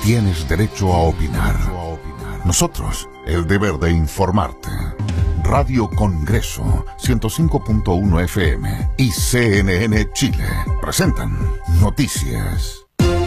tienes derecho a opinar. Nosotros, el deber de informarte. Radio Congreso, 105.1 FM y CNN Chile presentan Noticias.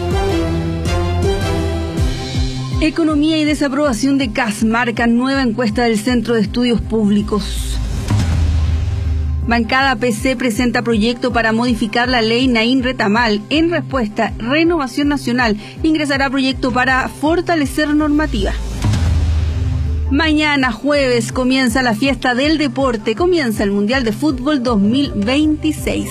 Economía y desaprobación de Kast marcan nueva encuesta del Centro de Estudios Públicos. Bancada PC presenta proyecto para modificar la ley Naín Retamal. En respuesta, Renovación Nacional ingresará proyecto para fortalecer normativa. Mañana jueves comienza la fiesta del deporte, comienza el Mundial de Fútbol 2026.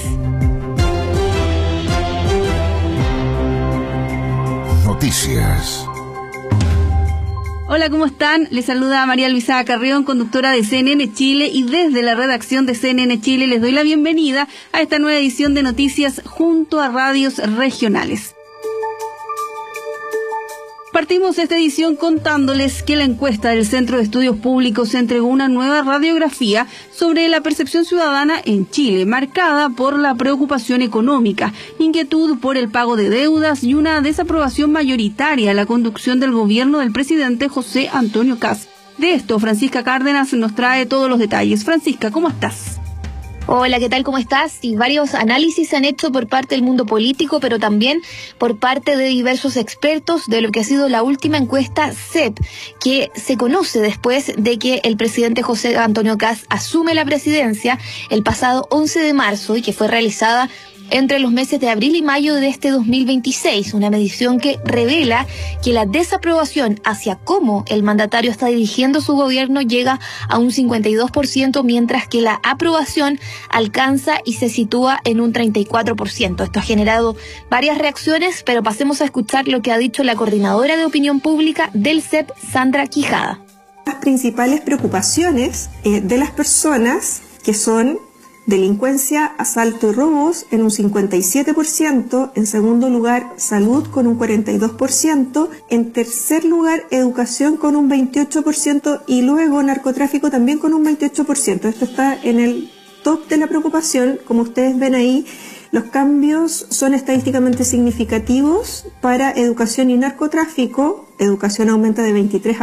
Noticias. Hola, ¿cómo están? Les saluda María Luisa Carrión, conductora de CNN Chile, y desde la redacción de CNN Chile les doy la bienvenida a esta nueva edición de Noticias junto a radios regionales. Partimos esta edición contándoles que la encuesta del Centro de Estudios Públicos entregó una nueva radiografía sobre la percepción ciudadana en Chile, marcada por la preocupación económica, inquietud por el pago de deudas y una desaprobación mayoritaria a la conducción del gobierno del presidente José Antonio Kast. De esto, Francisca Cárdenas nos trae todos los detalles. Francisca, ¿cómo estás? Hola, ¿qué tal? ¿Cómo estás? Y varios análisis se han hecho por parte del mundo político, pero también por parte de diversos expertos de lo que ha sido la última encuesta CEP, que se conoce después de que el presidente José Antonio Kast asume la presidencia el pasado 11 de marzo y que fue realizada entre los meses de abril y mayo de este 2026, una medición que revela que la desaprobación hacia cómo el mandatario está dirigiendo su gobierno llega a un 52%, mientras que la aprobación alcanza y se sitúa en un 34%. Esto ha generado varias reacciones, pero pasemos a escuchar lo que ha dicho la coordinadora de opinión pública del CEP, Sandra Quijada. Las principales preocupaciones de las personas, que son delincuencia, asalto y robos en un 57%, en segundo lugar salud con un 42%, en tercer lugar educación con un 28% y luego narcotráfico también con un 28%. Esto está en el top de la preocupación. Como ustedes ven ahí, los cambios son estadísticamente significativos para educación y narcotráfico. Educación aumenta de 23 a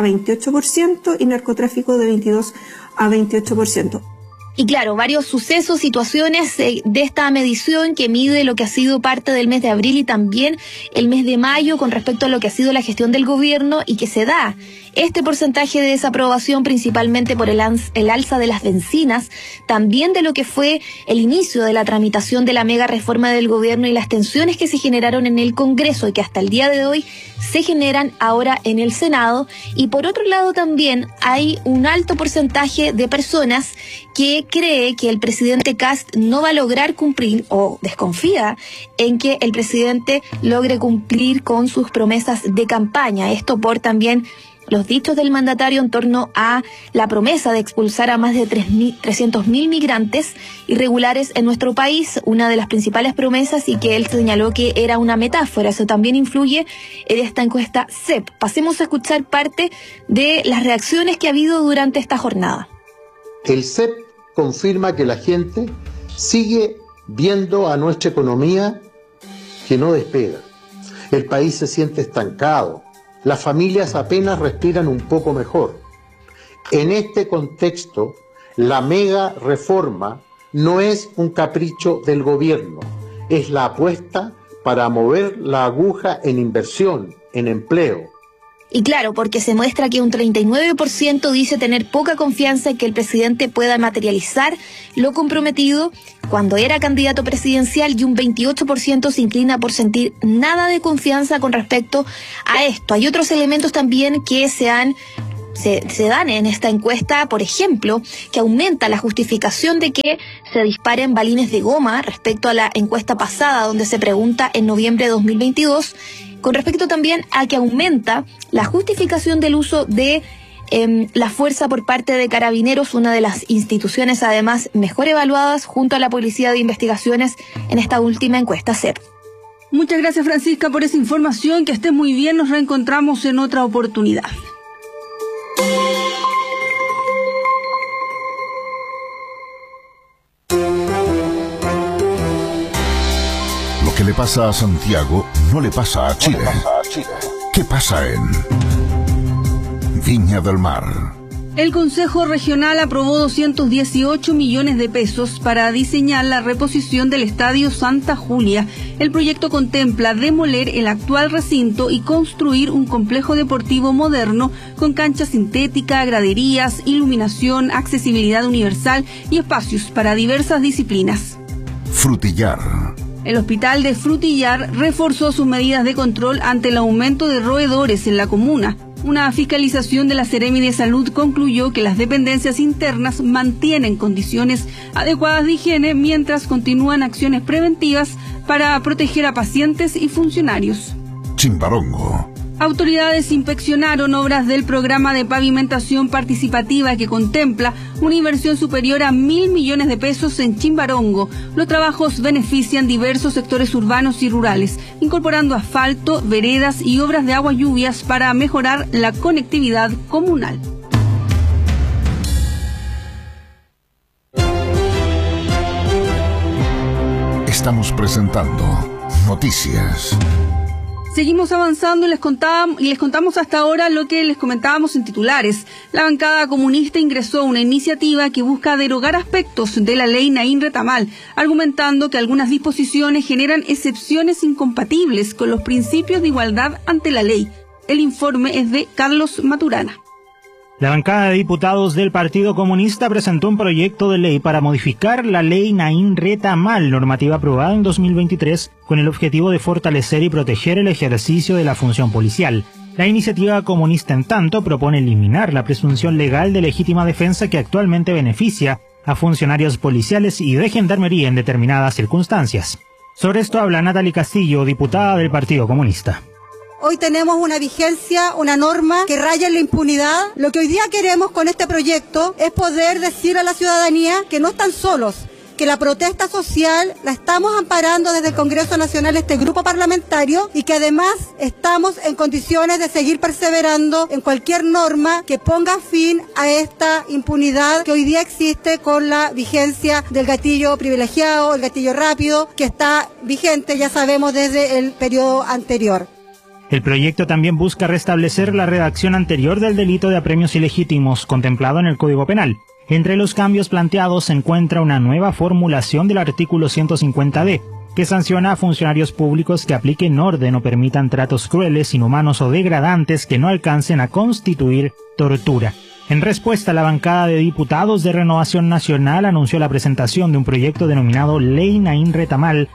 28% y narcotráfico de 22 a 28%. Y claro, varios sucesos, situaciones de esta medición que mide lo que ha sido parte del mes de abril y también el mes de mayo con respecto a lo que ha sido la gestión del gobierno, y que se da este porcentaje de desaprobación principalmente por el alza de las bencinas, también de lo que fue el inicio de la tramitación de la mega reforma del gobierno y las tensiones que se generaron en el Congreso y que hasta el día de hoy se generan ahora en el Senado. Y por otro lado también hay un alto porcentaje de personas que cree que el presidente Kast no va a lograr cumplir, o desconfía en que el presidente logre cumplir con sus promesas de campaña. Esto por también los dichos del mandatario en torno a la promesa de expulsar a más de 300.000 migrantes irregulares en nuestro país, una de las principales promesas, y que él señaló que era una metáfora. Eso también influye en esta encuesta CEP. Pasemos a escuchar parte de las reacciones que ha habido durante esta jornada. El CEP confirma que la gente sigue viendo a nuestra economía que no despega. El país se siente estancado. Las familias apenas respiran un poco mejor. En este contexto, la mega reforma no es un capricho del gobierno, es la apuesta para mover la aguja en inversión, en empleo. Y claro, porque se muestra que un 39% dice tener poca confianza en que el presidente pueda materializar lo comprometido cuando era candidato presidencial, y un 28% se inclina por sentir nada de confianza con respecto a esto. Hay otros elementos también que se dan en esta encuesta, por ejemplo, que aumenta la justificación de que se disparen balines de goma respecto a la encuesta pasada, donde se pregunta en noviembre de 2022, con respecto también a que aumenta la justificación del uso de la fuerza por parte de Carabineros, una de las instituciones además mejor evaluadas junto a la Policía de Investigaciones en esta última encuesta CEP. Muchas gracias, Francisca, por esa información. Que estés muy bien, nos reencontramos en otra oportunidad. Lo que le pasa a Santiago no le pasa a Chile. ¿Qué pasa en Viña del Mar? El Consejo Regional aprobó 218 millones de pesos para diseñar la reposición del Estadio Santa Julia. El proyecto contempla demoler el actual recinto y construir un complejo deportivo moderno con cancha sintética, graderías, iluminación, accesibilidad universal y espacios para diversas disciplinas. Frutillar. El hospital de Frutillar reforzó sus medidas de control ante el aumento de roedores en la comuna. Una fiscalización de la Seremi de Salud concluyó que las dependencias internas mantienen condiciones adecuadas de higiene mientras continúan acciones preventivas para proteger a pacientes y funcionarios. Chimbarongo. Autoridades inspeccionaron obras del programa de pavimentación participativa que contempla una inversión superior a 1.000 millones de pesos en Chimbarongo. Los trabajos benefician diversos sectores urbanos y rurales, incorporando asfalto, veredas y obras de agua lluvias para mejorar la conectividad comunal. Estamos presentando Noticias. Seguimos avanzando y les contamos hasta ahora lo que les comentábamos en titulares. La bancada comunista ingresó una iniciativa que busca derogar aspectos de la ley Naín Retamal, argumentando que algunas disposiciones generan excepciones incompatibles con los principios de igualdad ante la ley. El informe es de Carlos Maturana. La bancada de diputados del Partido Comunista presentó un proyecto de ley para modificar la ley Naín Retamal, normativa aprobada en 2023, con el objetivo de fortalecer y proteger el ejercicio de la función policial. La iniciativa comunista, en tanto, propone eliminar la presunción legal de legítima defensa que actualmente beneficia a funcionarios policiales y de gendarmería en determinadas circunstancias. Sobre esto habla Natalie Castillo, diputada del Partido Comunista. Hoy tenemos una vigencia, una norma que raya en la impunidad. Lo que hoy día queremos con este proyecto es poder decir a la ciudadanía que no están solos, que la protesta social la estamos amparando desde el Congreso Nacional, este grupo parlamentario, y que además estamos en condiciones de seguir perseverando en cualquier norma que ponga fin a esta impunidad que hoy día existe con la vigencia del gatillo privilegiado, el gatillo rápido, que está vigente, ya sabemos, desde el periodo anterior. El proyecto también busca restablecer la redacción anterior del delito de apremios ilegítimos contemplado en el Código Penal. Entre los cambios planteados se encuentra una nueva formulación del artículo 150D, que sanciona a funcionarios públicos que apliquen orden o permitan tratos crueles, inhumanos o degradantes que no alcancen a constituir tortura. En respuesta, la bancada de diputados de Renovación Nacional anunció la presentación de un proyecto denominado Ley Naín Retamal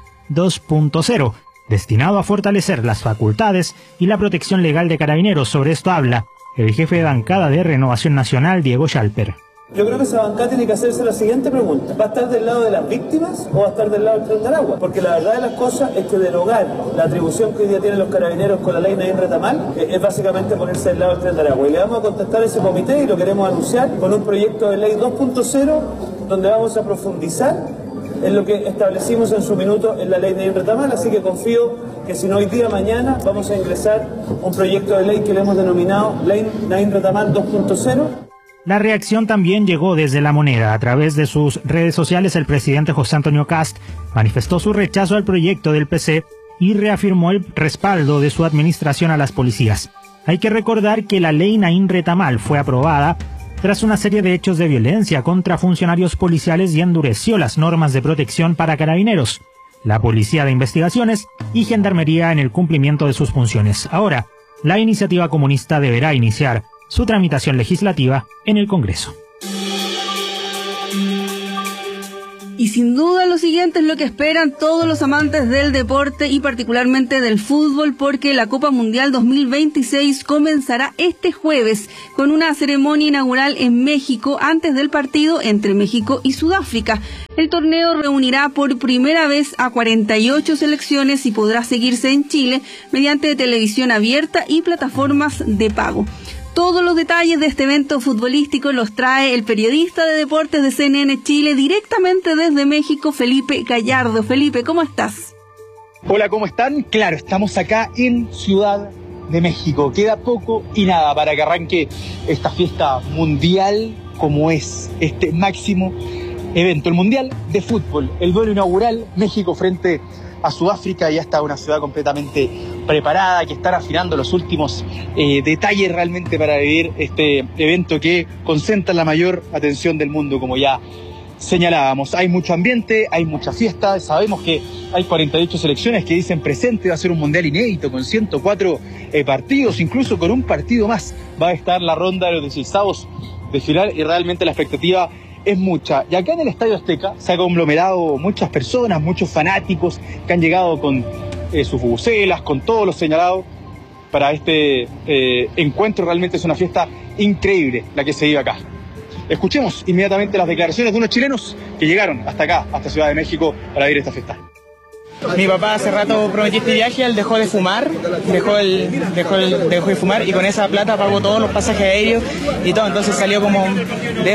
2.0, destinado a fortalecer las facultades y la protección legal de carabineros. Sobre esto habla el jefe de bancada de Renovación Nacional, Diego Schalper. Yo creo que esa bancada tiene que hacerse la siguiente pregunta: ¿va a estar del lado de las víctimas o va a estar del lado del Tren de Aragua? Porque la verdad de las cosas es que derogar la atribución que hoy día tienen los carabineros con la ley Naín Retamal es básicamente ponerse del lado del Tren de Aragua. Y le vamos a contestar a ese comité y lo queremos anunciar con un proyecto de ley 2.0 donde vamos a profundizar en lo que establecimos en su minuto en la ley Naín Retamal, así que confío que si no hoy día, mañana vamos a ingresar un proyecto de ley que le hemos denominado Ley Naín Retamal 2.0. La reacción también llegó desde La Moneda. A través de sus redes sociales, el presidente José Antonio Kast manifestó su rechazo al proyecto del PC y reafirmó el respaldo de su administración a las policías. Hay que recordar que la ley Naín Retamal fue aprobada tras una serie de hechos de violencia contra funcionarios policiales y endureció las normas de protección para carabineros, la Policía de Investigaciones y Gendarmería en el cumplimiento de sus funciones. Ahora, la iniciativa comunista deberá iniciar su tramitación legislativa en el Congreso. Y sin duda lo siguiente es lo que esperan todos los amantes del deporte y particularmente del fútbol, porque la Copa Mundial 2026 comenzará este jueves con una ceremonia inaugural en México antes del partido entre México y Sudáfrica. El torneo reunirá por primera vez a 48 selecciones y podrá seguirse en Chile mediante televisión abierta y plataformas de pago. Todos los detalles de este evento futbolístico los trae el periodista de deportes de CNN Chile directamente desde México, Felipe Gallardo. Felipe, ¿cómo estás? Hola, ¿cómo están? Claro, estamos acá en Ciudad de México. Queda poco y nada para que arranque esta fiesta mundial, como es este máximo evento, el Mundial de Fútbol, el duelo inaugural, México frente a Sudáfrica. Ya está una ciudad completamente preparada, que están afinando los últimos detalles realmente para vivir este evento que concentra la mayor atención del mundo, como ya señalábamos. Hay mucho ambiente, hay mucha fiesta, sabemos que hay 48 selecciones que dicen presente, va a ser un mundial inédito con 104 partidos, incluso con un partido más va a estar la ronda de los 16avos de final y realmente la expectativa es mucha. Y acá en el Estadio Azteca se ha conglomerado muchas personas, muchos fanáticos que han llegado con sus bubucelas, con todos los señalados para este encuentro. Realmente es una fiesta increíble la que se vive acá. Escuchemos inmediatamente las declaraciones de unos chilenos que llegaron hasta acá, hasta Ciudad de México, para vivir esta fiesta. Mi papá hace rato prometió este viaje, él dejó de fumar, dejó de fumar y con esa plata pagó todos los pasajes aéreos y todo, entonces salió como de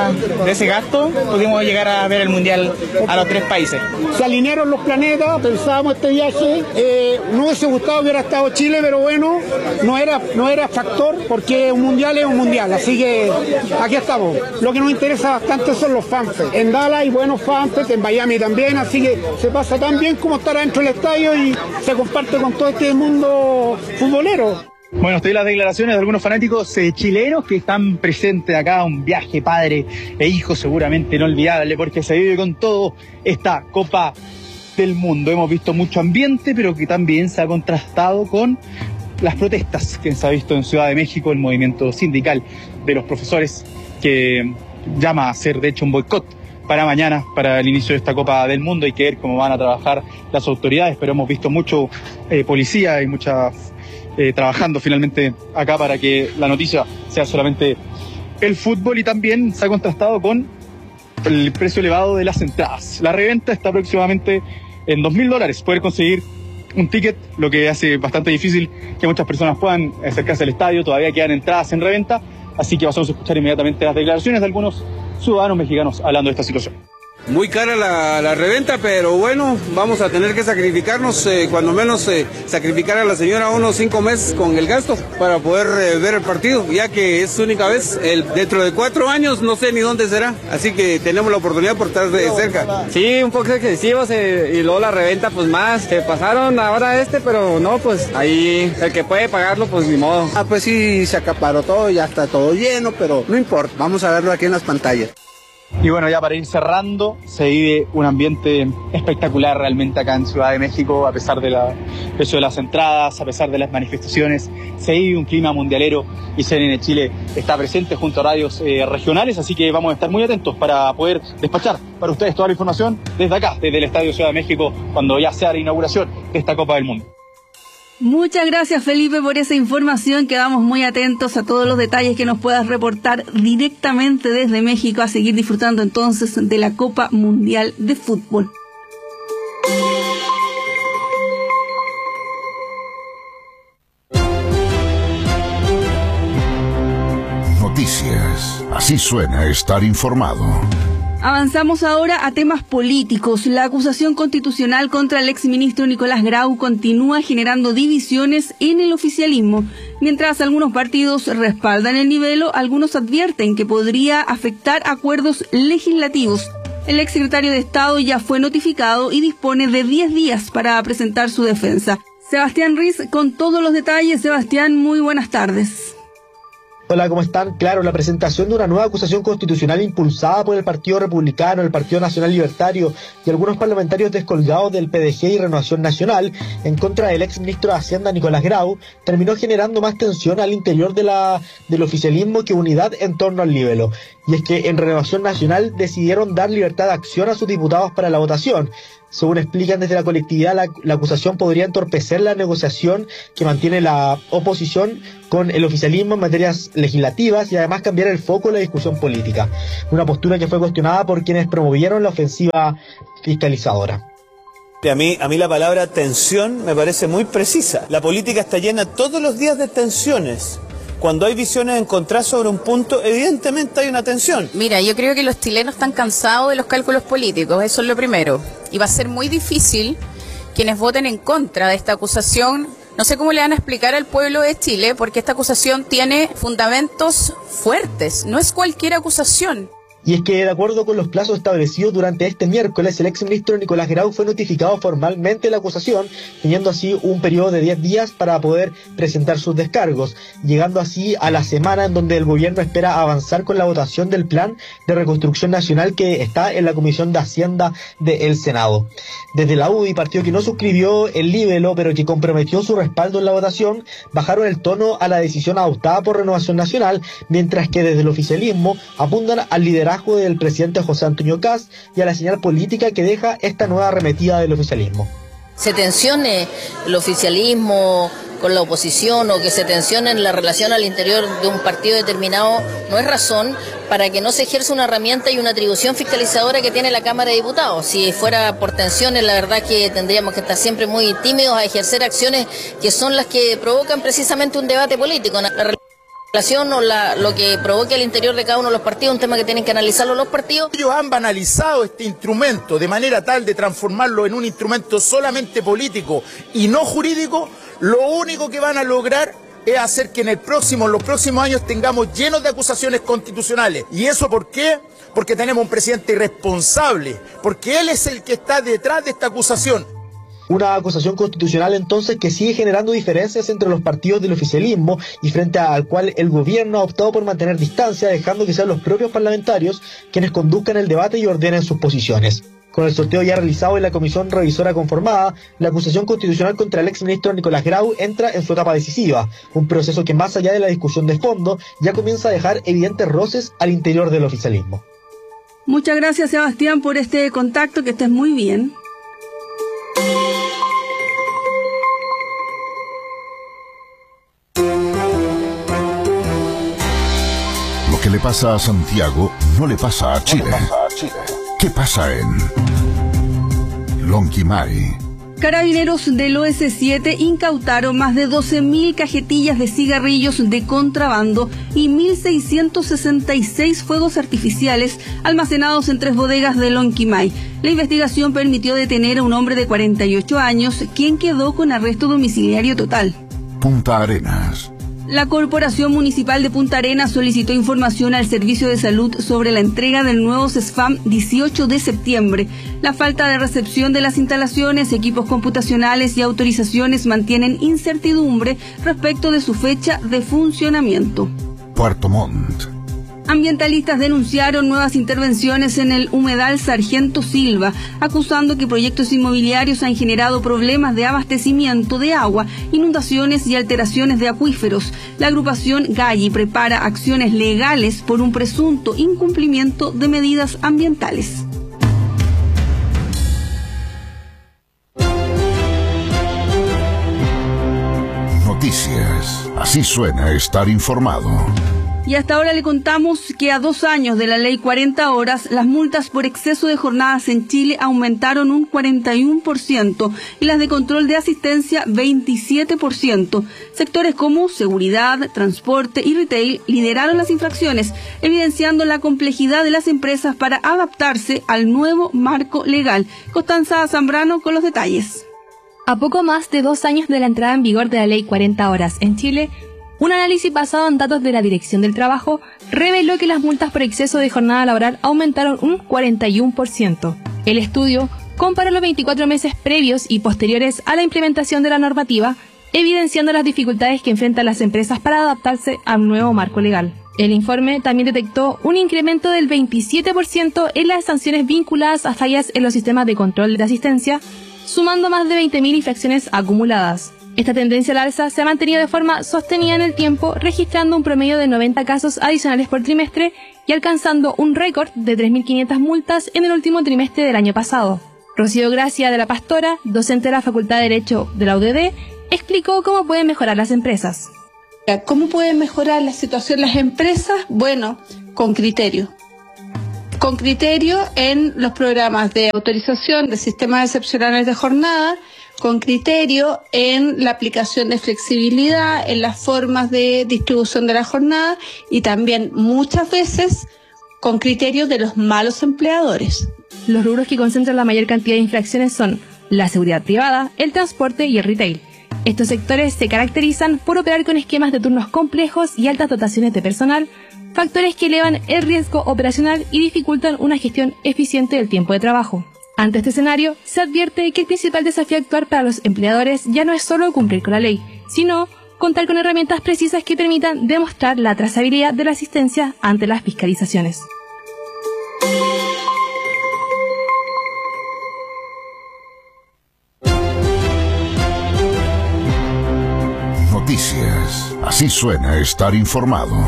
ese gasto, pudimos llegar a ver el mundial a los 3 países. Se alinearon los planetas, pensábamos este viaje, no hubiese gustado que hubiera estado Chile, pero bueno, no era factor porque un mundial es un mundial, así que aquí estamos. Lo que nos interesa bastante son los fanfests. En Dallas hay buenos fanfests, en Miami también, así que se pasa tan bien como estar adentro del estadio y se comparte con todo este mundo futbolero. Bueno, estoy las declaraciones de algunos fanáticos chilenos que están presentes acá, un viaje padre e hijo seguramente inolvidable porque se vive con todo esta Copa del Mundo. Hemos visto mucho ambiente, pero que también se ha contrastado con las protestas que se ha visto en Ciudad de México, el movimiento sindical de los profesores que llama a hacer de hecho un boicot para mañana, para el inicio de esta Copa del Mundo. Hay que ver cómo van a trabajar las autoridades, pero hemos visto mucho policía y mucha trabajando finalmente acá para que la noticia sea solamente el fútbol, y también se ha contrastado con el precio elevado de las entradas. La reventa está aproximadamente en $2.000 poder conseguir un ticket, lo que hace bastante difícil que muchas personas puedan acercarse al estadio. Todavía quedan entradas en reventa, así que vamos a escuchar inmediatamente las declaraciones de algunos ciudadanos mexicanos hablando de esta situación. Muy cara la reventa, pero bueno, vamos a tener que sacrificarnos, cuando menos sacrificar a la señora unos 5 meses con el gasto para poder ver el partido, ya que es su única vez. Dentro de 4 años no sé ni dónde será, así que tenemos la oportunidad por estar de cerca. Sí, un poco excesivos y luego la reventa pues más. Se pasaron ahora pero no, pues ahí el que puede pagarlo pues ni modo. Pues sí, se acaparó todo, ya está todo lleno, pero no importa, vamos a verlo aquí en las pantallas. Y bueno, ya para ir cerrando, se vive un ambiente espectacular realmente acá en Ciudad de México, a pesar del precio de las entradas, a pesar de las manifestaciones. Se vive un clima mundialero y CNN Chile está presente junto a radios regionales, así que vamos a estar muy atentos para poder despachar para ustedes toda la información desde acá, desde el Estadio Ciudad de México, cuando ya sea la inauguración de esta Copa del Mundo. Muchas gracias, Felipe, por esa información. Quedamos muy atentos a todos los detalles que nos puedas reportar directamente desde México, a seguir disfrutando entonces de la Copa Mundial de Fútbol. Noticias. Así suena estar informado. Avanzamos ahora a temas políticos. La acusación constitucional contra el exministro Nicolás Grau continúa generando divisiones en el oficialismo. Mientras algunos partidos respaldan el nivelo, algunos advierten que podría afectar acuerdos legislativos. El exsecretario de Estado ya fue notificado y dispone de 10 días para presentar su defensa. Sebastián Riz con todos los detalles. Sebastián, muy buenas tardes. Hola, ¿cómo están? Claro, la presentación de una nueva acusación constitucional impulsada por el Partido Republicano, el Partido Nacional Libertario y algunos parlamentarios descolgados del PDG y Renovación Nacional en contra del exministro de Hacienda Nicolás Grau terminó generando más tensión al interior del oficialismo que unidad en torno al libelo. Y es que en Renovación Nacional decidieron dar libertad de acción a sus diputados para la votación. Según explican desde la colectividad, la acusación podría entorpecer la negociación que mantiene la oposición con el oficialismo en materias legislativas y además cambiar el foco de la discusión política. Una postura que fue cuestionada por quienes promovieron la ofensiva fiscalizadora. A mí la palabra tensión me parece muy precisa. La política está llena todos los días de tensiones. Cuando hay visiones encontradas sobre un punto, evidentemente hay una tensión. Mira, yo creo que los chilenos están cansados de los cálculos políticos, eso es lo primero. Y va a ser muy difícil quienes voten en contra de esta acusación. No sé cómo le van a explicar al pueblo de Chile, porque esta acusación tiene fundamentos fuertes, no es cualquier acusación. Y es que, de acuerdo con los plazos establecidos durante este miércoles, el exministro Nicolás Grau fue notificado formalmente de la acusación, teniendo así un periodo de 10 días para poder presentar sus descargos, llegando así a la semana en donde el gobierno espera avanzar con la votación del plan de reconstrucción nacional que está en la Comisión de Hacienda del Senado. Desde la UDI, partido que no suscribió el libelo, pero que comprometió su respaldo en la votación, bajaron el tono a la decisión adoptada por Renovación Nacional, mientras que desde el oficialismo apuntan al liderazgo del presidente José Antonio Kast y a la señal política que deja esta nueva arremetida del oficialismo. Se tensione el oficialismo con la oposición o que se tensione en la relación al interior de un partido determinado no es razón para que no se ejerza una herramienta y una atribución fiscalizadora que tiene la Cámara de Diputados. Si fuera por tensiones, la verdad que tendríamos que estar siempre muy tímidos a ejercer acciones que son las que provocan precisamente un debate político. La relación o lo que provoque al interior de cada uno de los partidos, un tema que tienen que analizarlo los partidos. Ellos han banalizado este instrumento de manera tal de transformarlo en un instrumento solamente político y no jurídico. Lo único que van a lograr es hacer que en los próximos años tengamos llenos de acusaciones constitucionales. ¿Y eso por qué? Porque tenemos un presidente irresponsable, porque él es el que está detrás de esta acusación. Una acusación constitucional entonces que sigue generando diferencias entre los partidos del oficialismo y frente al cual el gobierno ha optado por mantener distancia, dejando que sean los propios parlamentarios quienes conduzcan el debate y ordenen sus posiciones. Con el sorteo ya realizado en la comisión revisora conformada, la acusación constitucional contra el exministro Nicolás Grau entra en su etapa decisiva, un proceso que más allá de la discusión de fondo ya comienza a dejar evidentes roces al interior del oficialismo. Muchas gracias, Sebastián, por este contacto, que estés muy bien. Lo que le pasa a Santiago no le pasa a Chile. ¿Qué pasa en Lonquimay? Carabineros del OS7 incautaron más de 12.000 cajetillas de cigarrillos de contrabando y 1.666 fuegos artificiales almacenados en 3 bodegas de Lonquimay. La investigación permitió detener a un hombre de 48 años, quien quedó con arresto domiciliario total. Punta Arenas. La Corporación Municipal de Punta Arenas solicitó información al Servicio de Salud sobre la entrega del nuevo CESFAM 18 de septiembre. La falta de recepción de las instalaciones, equipos computacionales y autorizaciones mantienen incertidumbre respecto de su fecha de funcionamiento. Puerto Montt. Ambientalistas denunciaron nuevas intervenciones en el humedal Sargento Silva, acusando que proyectos inmobiliarios han generado problemas de abastecimiento de agua, inundaciones y alteraciones de acuíferos. La agrupación Galli prepara acciones legales por un presunto incumplimiento de medidas ambientales. Noticias. Así suena estar informado. Y hasta ahora le contamos que a 2 años de la ley 40 horas, las multas por exceso de jornadas en Chile aumentaron un 41% y las de control de asistencia 27%. Sectores como seguridad, transporte y retail lideraron las infracciones, evidenciando la complejidad de las empresas para adaptarse al nuevo marco legal. Constanza Zambrano con los detalles. A poco más de 2 años de la entrada en vigor de la ley 40 horas en Chile, un análisis basado en datos de la Dirección del Trabajo reveló que las multas por exceso de jornada laboral aumentaron un 41%. El estudio comparó los 24 meses previos y posteriores a la implementación de la normativa, evidenciando las dificultades que enfrentan las empresas para adaptarse al nuevo marco legal. El informe también detectó un incremento del 27% en las sanciones vinculadas a fallas en los sistemas de control de asistencia, sumando más de 20.000 infracciones acumuladas. Esta tendencia al alza se ha mantenido de forma sostenida en el tiempo, registrando un promedio de 90 casos adicionales por trimestre y alcanzando un récord de 3.500 multas en el último trimestre del año pasado. Rocío Gracia de la Pastora, docente de la Facultad de Derecho de la UDD, explicó cómo pueden mejorar las empresas. ¿Cómo pueden mejorar la situación las empresas? Bueno, con criterio. Con criterio en los programas de autorización de sistemas excepcionales de jornada, con criterio en la aplicación de flexibilidad, en las formas de distribución de la jornada y también muchas veces con criterio de los malos empleadores. Los rubros que concentran la mayor cantidad de infracciones son la seguridad privada, el transporte y el retail. Estos sectores se caracterizan por operar con esquemas de turnos complejos y altas dotaciones de personal, factores que elevan el riesgo operacional y dificultan una gestión eficiente del tiempo de trabajo. Ante este escenario, se advierte que el principal desafío actual para los empleadores ya no es solo cumplir con la ley, sino contar con herramientas precisas que permitan demostrar la trazabilidad de la asistencia ante las fiscalizaciones. Noticias. Así suena estar informado.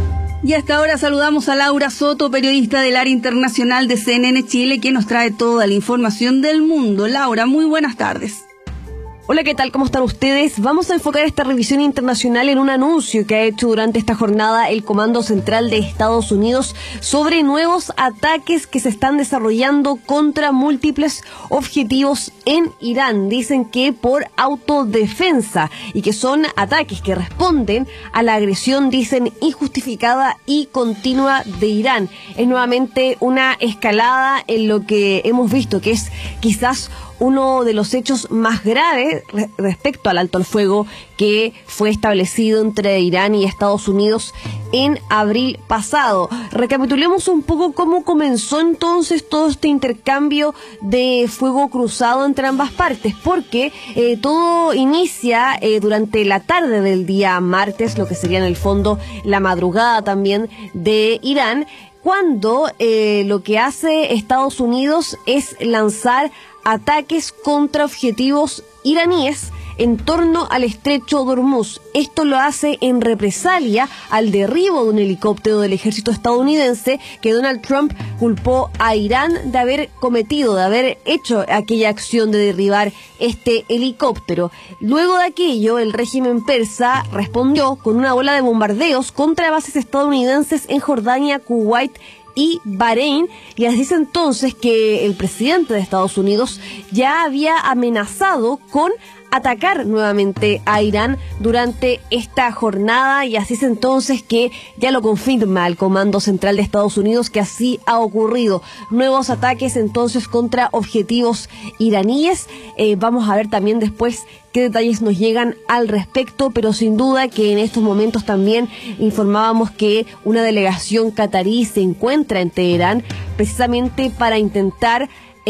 Y hasta ahora saludamos a Laura Soto, periodista del área internacional de CNN Chile, que nos trae toda la información del mundo. Laura, muy buenas tardes. Hola, ¿qué tal? ¿Cómo están ustedes? Vamos a enfocar esta revisión internacional en un anuncio que ha hecho durante esta jornada el Comando Central de Estados Unidos sobre nuevos ataques que se están desarrollando contra múltiples objetivos en Irán. Dicen que por autodefensa y que son ataques que responden a la agresión, dicen, injustificada y continua de Irán. Es nuevamente una escalada en lo que hemos visto, que es quizás uno de los hechos más graves respecto al alto al fuego que fue establecido entre Irán y Estados Unidos en abril pasado. Recapitulemos un poco cómo comenzó entonces todo este intercambio de fuego cruzado entre ambas partes, porque todo inicia durante la tarde del día martes, lo que sería en el fondo la madrugada también de Irán, cuando lo que hace Estados Unidos es lanzar ataques contra objetivos iraníes en torno al estrecho de Hormuz. Esto lo hace en represalia al derribo de un helicóptero del ejército estadounidense que Donald Trump culpó a Irán de haber cometido, de haber hecho aquella acción de derribar este helicóptero. Luego de aquello, el régimen persa respondió con una ola de bombardeos contra bases estadounidenses en Jordania, Kuwait y Bahrein, y así es entonces que el presidente de Estados Unidos ya había amenazado con atacar nuevamente a Irán durante esta jornada, y así es entonces que ya lo confirma el Comando Central de Estados Unidos que así ha ocurrido. Nuevos ataques entonces contra objetivos iraníes. Vamos a ver también después qué detalles nos llegan al respecto, pero sin duda que en estos momentos también informábamos que una delegación catarí se encuentra en Teherán precisamente para intentar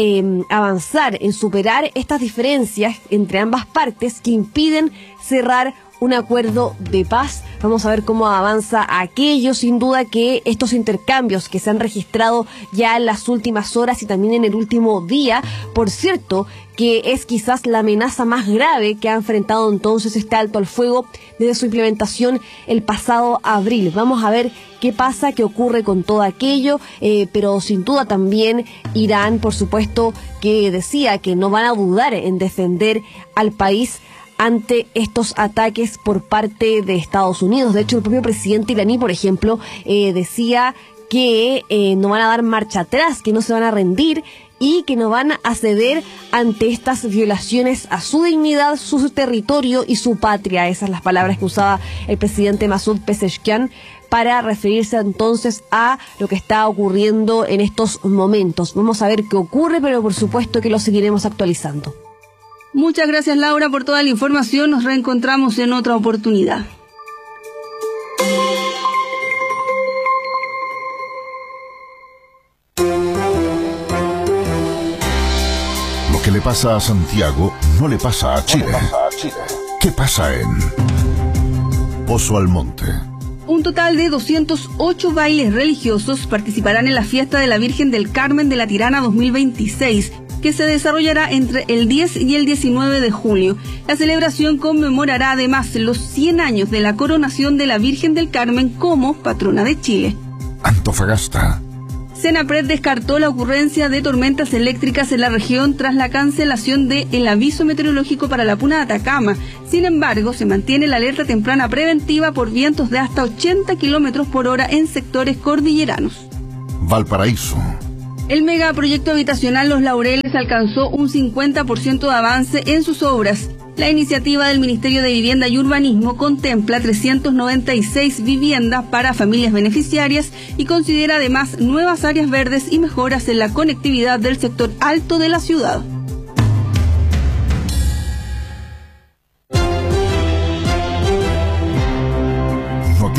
avanzar en superar estas diferencias entre ambas partes que impiden cerrar un acuerdo de paz. Vamos a ver cómo avanza aquello. Sin duda que estos intercambios que se han registrado ya en las últimas horas y también en el último día, por cierto, que es quizás la amenaza más grave que ha enfrentado entonces este alto al fuego desde su implementación el pasado abril. Vamos a ver qué pasa, qué ocurre con todo aquello, pero sin duda también Irán, por supuesto, que decía que no van a dudar en defender al país ante estos ataques por parte de Estados Unidos. De hecho, el propio presidente iraní, por ejemplo, decía que no van a dar marcha atrás, que no se van a rendir y que no van a ceder ante estas violaciones a su dignidad, su territorio y su patria. Esas son las palabras que usaba el presidente Masoud Pezeshkian para referirse entonces a lo que está ocurriendo en estos momentos. Vamos a ver qué ocurre, pero por supuesto que lo seguiremos actualizando. Muchas gracias, Laura, por toda la información. Nos reencontramos en otra oportunidad. Lo que le pasa a Santiago no le pasa a Chile. ¿Qué pasa en Pozo Almonte? Un total de 208 bailes religiosos participarán en la fiesta de la Virgen del Carmen de la Tirana 2026, que se desarrollará entre el 10 y el 19 de julio. La celebración conmemorará además los 100 años de la coronación de la Virgen del Carmen como patrona de Chile. Antofagasta. Senapred descartó la ocurrencia de tormentas eléctricas en la región tras la cancelación del aviso meteorológico para la Puna de Atacama. Sin embargo, se mantiene la alerta temprana preventiva por vientos de hasta 80 kilómetros por hora en sectores cordilleranos. Valparaíso. El megaproyecto habitacional Los Laureles alcanzó un 50% de avance en sus obras. La iniciativa del Ministerio de Vivienda y Urbanismo contempla 396 viviendas para familias beneficiarias y considera además nuevas áreas verdes y mejoras en la conectividad del sector alto de la ciudad.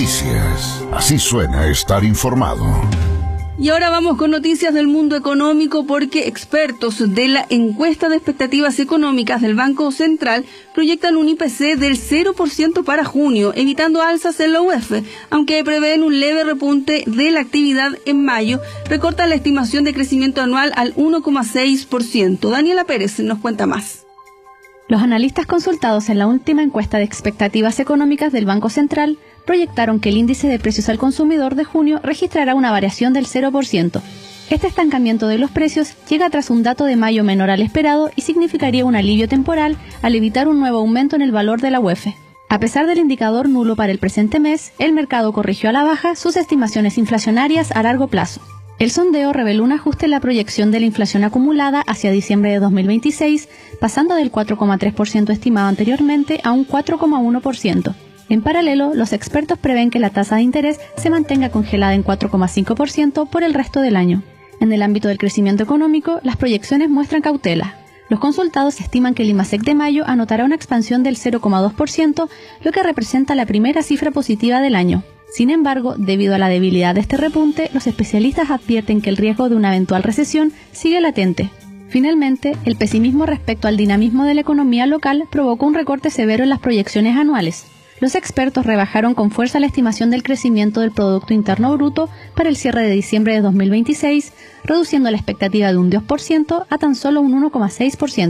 Noticias. Así suena estar informado. Y ahora vamos con noticias del mundo económico, porque expertos de la encuesta de expectativas económicas del Banco Central proyectan un IPC del 0% para junio, evitando alzas en la UEF, aunque prevén un leve repunte de la actividad en mayo. Recortan la estimación de crecimiento anual al 1,6%. Daniela Pérez nos cuenta más. Los analistas consultados en la última encuesta de expectativas económicas del Banco Central proyectaron que el índice de precios al consumidor de junio registrará una variación del 0%. Este estancamiento de los precios llega tras un dato de mayo menor al esperado y significaría un alivio temporal al evitar un nuevo aumento en el valor de la UEF. A pesar del indicador nulo para el presente mes, el mercado corrigió a la baja sus estimaciones inflacionarias a largo plazo. El sondeo reveló un ajuste en la proyección de la inflación acumulada hacia diciembre de 2026, pasando del 4,3% estimado anteriormente a un 4,1%. En paralelo, los expertos prevén que la tasa de interés se mantenga congelada en 4,5% por el resto del año. En el ámbito del crecimiento económico, las proyecciones muestran cautela. Los consultados estiman que el IMASEC de mayo anotará una expansión del 0,2%, lo que representa la primera cifra positiva del año. Sin embargo, debido a la debilidad de este repunte, los especialistas advierten que el riesgo de una eventual recesión sigue latente. Finalmente, el pesimismo respecto al dinamismo de la economía local provocó un recorte severo en las proyecciones anuales. Los expertos rebajaron con fuerza la estimación del crecimiento del Producto Interno Bruto para el cierre de diciembre de 2026, reduciendo la expectativa de un 2% a tan solo un 1,6%.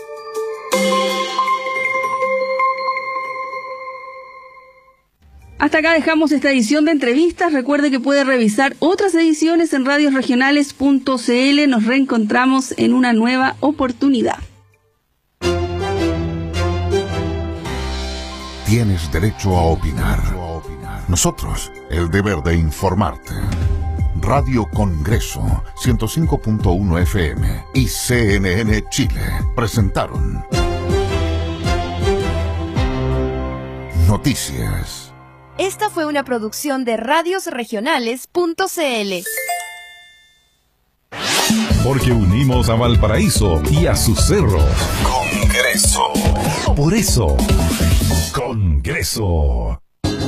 Hasta acá dejamos esta edición de entrevistas. Recuerde que puede revisar otras ediciones en radiosregionales.cl. Nos reencontramos en una nueva oportunidad. Tienes derecho a opinar. Nosotros, el deber de informarte. Radio Congreso 105.1 FM y CNN Chile presentaron Noticias. Esta fue una producción de radiosregionales.cl. Porque unimos a Valparaíso y a sus cerros. Congreso. Por eso, Congreso.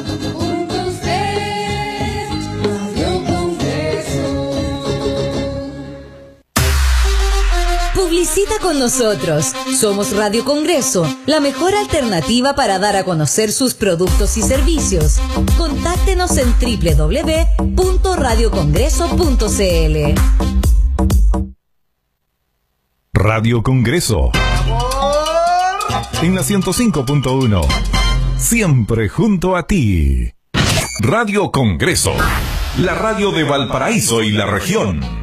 Publicita con nosotros. Somos Radio Congreso, la mejor alternativa para dar a conocer sus productos y servicios. Contáctenos en www.radiocongreso.cl. Radio Congreso. En la 105.1. Siempre junto a ti. Radio Congreso. La radio de Valparaíso y la región.